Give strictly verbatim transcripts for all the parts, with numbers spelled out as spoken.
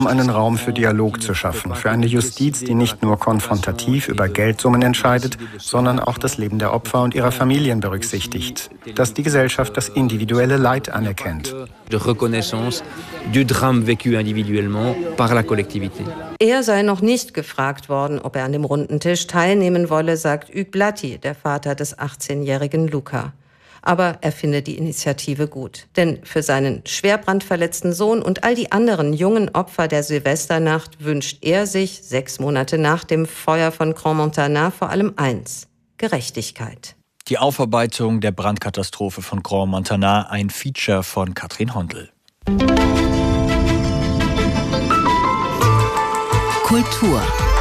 um einen Raum für Dialog zu schaffen, für eine Justiz, die nicht nur konfrontativ über Geldsummen entscheidet, sondern auch das Leben der Opfer und ihrer Familien berücksichtigt, dass die Gesellschaft das individuelle Leid anerkennt. Er sei noch nicht gefragt worden, ob er an dem runden Tisch teilnehmen wolle, sagt Hugues Blaty, der Vater des achtzehnjährigen Luca. Aber er findet die Initiative gut. Denn für seinen schwer brandverletzten Sohn und all die anderen jungen Opfer der Silvesternacht wünscht er sich sechs Monate nach dem Feuer von Crans-Montana vor allem eins: Gerechtigkeit. Die Aufarbeitung der Brandkatastrophe von Crans-Montana, ein Feature von Katrin Hondel. Kultur.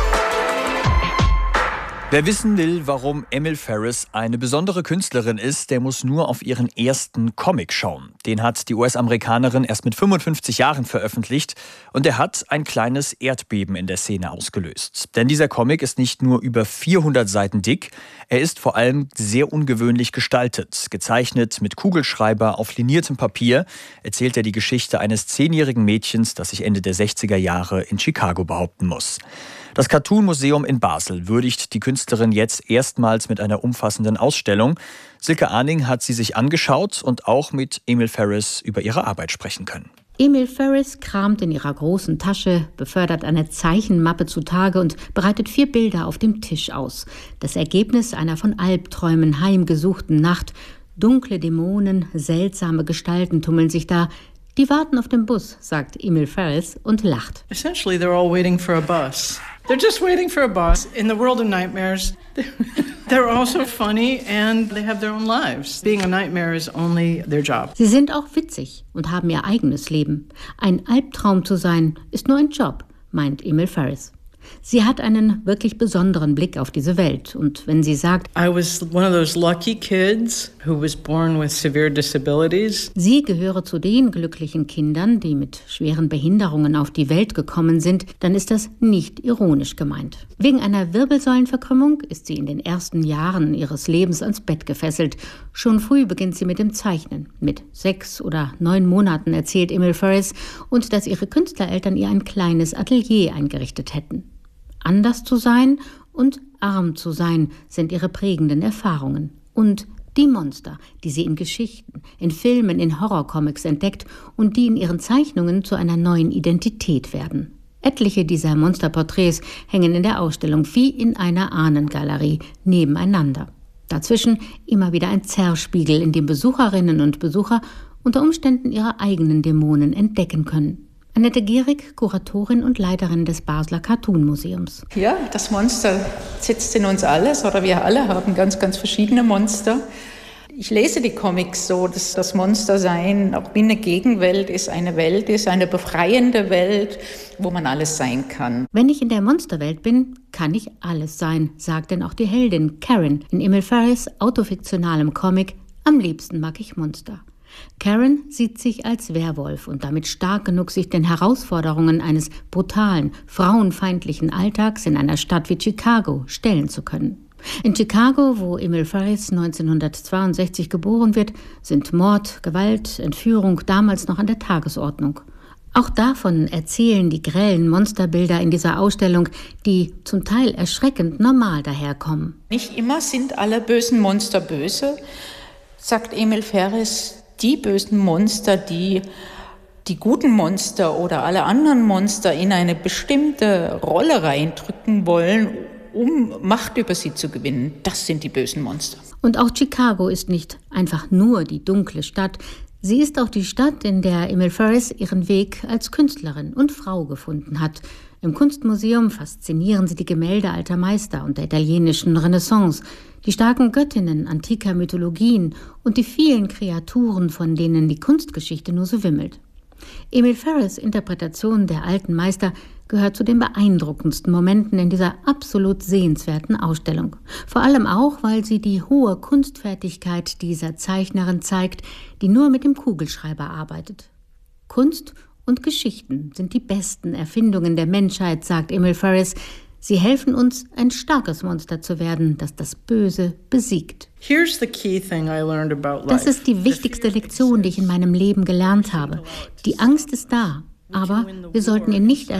Wer wissen will, warum Emil Ferris eine besondere Künstlerin ist, der muss nur auf ihren ersten Comic schauen. Den hat die U S-Amerikanerin erst mit fünfundfünfzig Jahren veröffentlicht und er hat ein kleines Erdbeben in der Szene ausgelöst. Denn dieser Comic ist nicht nur über vierhundert Seiten dick, er ist vor allem sehr ungewöhnlich gestaltet. Gezeichnet mit Kugelschreiber auf liniertem Papier erzählt er die Geschichte eines zehnjährigen Mädchens, das sich Ende der sechziger Jahre in Chicago behaupten muss. Das Cartoon-Museum in Basel würdigt die Künstlerin jetzt erstmals mit einer umfassenden Ausstellung. Silke Arning hat sie sich angeschaut und auch mit Emil Ferris über ihre Arbeit sprechen können. Emil Ferris kramt in ihrer großen Tasche, befördert eine Zeichenmappe zutage und bereitet vier Bilder auf dem Tisch aus. Das Ergebnis einer von Albträumen heimgesuchten Nacht. Dunkle Dämonen, seltsame Gestalten tummeln sich da. Die warten auf den Bus, sagt Emil Ferris und lacht. Essentially, they're all waiting for a bus. They're just waiting for a bus. In the world of nightmares, they're also funny and they have their own lives. Being a nightmare is only their job. Sie sind auch witzig und haben ihr eigenes Leben. Ein Albtraum zu sein, ist nur ein Job, meint Emil Ferris. Sie hat einen wirklich besonderen Blick auf diese Welt. Und wenn sie sagt, I was one of those lucky kids who was born with severe disabilities. Sie gehöre zu den glücklichen Kindern, die mit schweren Behinderungen auf die Welt gekommen sind, dann ist das nicht ironisch gemeint. Wegen einer Wirbelsäulenverkrümmung ist sie in den ersten Jahren ihres Lebens ans Bett gefesselt. Schon früh beginnt sie mit dem Zeichnen. Mit sechs oder neun Monaten erzählt Emil Ferris, und dass ihre Künstlereltern ihr ein kleines Atelier eingerichtet hätten. Anders zu sein und arm zu sein sind ihre prägenden Erfahrungen. Und die Monster, die sie in Geschichten, in Filmen, in Horrorcomics entdeckt und die in ihren Zeichnungen zu einer neuen Identität werden. Etliche dieser Monsterporträts hängen in der Ausstellung wie in einer Ahnengalerie nebeneinander. Dazwischen immer wieder ein Zerrspiegel, in dem Besucherinnen und Besucher unter Umständen ihre eigenen Dämonen entdecken können. Annette Gehrig, Kuratorin und Leiterin des Basler Cartoon-Museums. Ja, das Monster sitzt in uns alles, oder wir alle haben ganz, ganz verschiedene Monster. Ich lese die Comics so, dass das Monstersein auch wie eine Gegenwelt ist, eine Welt ist, eine befreiende Welt, wo man alles sein kann. Wenn ich in der Monsterwelt bin, kann ich alles sein, sagt denn auch die Heldin Karen in Emil Ferris' autofiktionalem Comic Am liebsten mag ich Monster. Karen sieht sich als Werwolf und damit stark genug, sich den Herausforderungen eines brutalen, frauenfeindlichen Alltags in einer Stadt wie Chicago stellen zu können. In Chicago, wo Emil Ferris neunzehnhundertzweiundsechzig geboren wird, sind Mord, Gewalt, Entführung damals noch an der Tagesordnung. Auch davon erzählen die grellen Monsterbilder in dieser Ausstellung, die zum Teil erschreckend normal daherkommen. Nicht immer sind alle bösen Monster böse, sagt Emil Ferris. Die bösen Monster, die die guten Monster oder alle anderen Monster in eine bestimmte Rolle reindrücken wollen, um Macht über sie zu gewinnen, das sind die bösen Monster. Und auch Chicago ist nicht einfach nur die dunkle Stadt. Sie ist auch die Stadt, in der Emil Ferris ihren Weg als Künstlerin und Frau gefunden hat. Im Kunstmuseum faszinieren sie die Gemälde alter Meister und der italienischen Renaissance, die starken Göttinnen antiker Mythologien und die vielen Kreaturen, von denen die Kunstgeschichte nur so wimmelt. Emil Ferris' Interpretation der alten Meister gehört zu den beeindruckendsten Momenten in dieser absolut sehenswerten Ausstellung. Vor allem auch, weil sie die hohe Kunstfertigkeit dieser Zeichnerin zeigt, die nur mit dem Kugelschreiber arbeitet. Kunst und Geschichten sind die besten Erfindungen der Menschheit, sagt Emil Ferris. Sie helfen uns, ein starkes Monster zu werden, das das Böse besiegt. Das ist die wichtigste Lektion, die ich in meinem Leben gelernt habe. Die Angst ist da, Aber wir sollten ihn nicht